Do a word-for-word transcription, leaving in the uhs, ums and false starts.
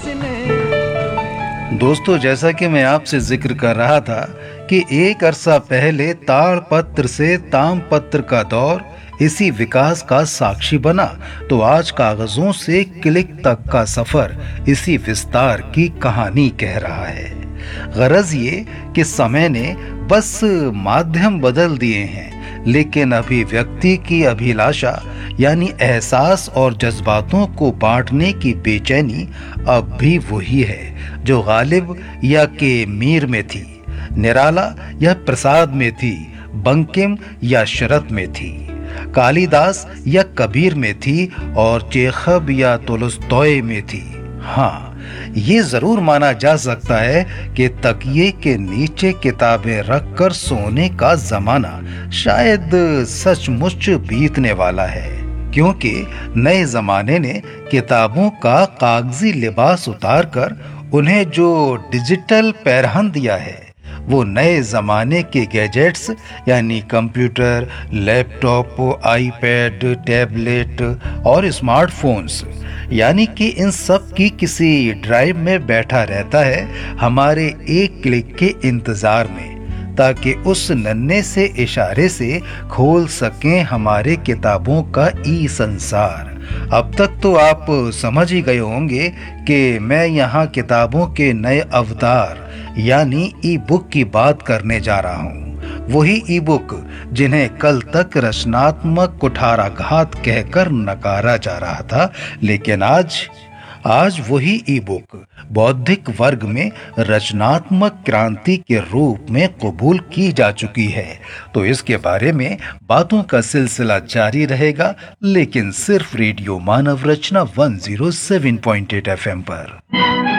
दोस्तों, जैसा कि मैं आपसे जिक्र कर रहा था कि एक अरसा पहले ताड़पत्र से तामपत्र का दौर इसी विकास का साक्षी बना, तो आज कागजों से क्लिक तक का सफर इसी विस्तार की कहानी कह रहा है। गरज ये कि समय ने बस माध्यम बदल दिए हैं, लेकिन अभिव्यक्ति की अभिलाषा यानी एहसास और जज्बातों को बांटने की बेचैनी अब भी वही है जो गालिब या के मीर में थी, निराला या प्रसाद में थी, बंकिम या शरत में थी, कालिदास या कबीर में थी और चेखव या तोलस्टॉय में थी। हाँ, ये जरूर माना जा सकता है कि तकिए के नीचे किताबें रखकर सोने का जमाना शायद सचमुच बीतने वाला है, क्योंकि नए जमाने ने किताबों का कागजी लिबास उतारकर उन्हें जो डिजिटल पैरहन दिया है, वो नए ज़माने के गैजेट्स यानी कंप्यूटर, लैपटॉप, आईपैड, टैबलेट और स्मार्टफोन्स यानी कि इन सब की किसी ड्राइव में बैठा रहता है हमारे एक क्लिक के इंतज़ार में, ताकि उस नन्हे से इशारे से खोल सकें हमारे किताबों का ई संसार। अब तक तो आप समझ ही गए होंगे कि मैं यहाँ किताबों के नए अवतार यानी ई बुक की बात करने जा रहा हूँ। वही ई बुक जिन्हें कल तक रचनात्मक कुठाराघात कहकर नकारा जा रहा था, लेकिन आज आज वही ई बुक बौद्धिक वर्ग में रचनात्मक क्रांति के रूप में कबूल की जा चुकी है। तो इसके बारे में बातों का सिलसिला जारी रहेगा, लेकिन सिर्फ रेडियो मानव रचना एक सौ सात पॉइंट आठ एफ एम पर।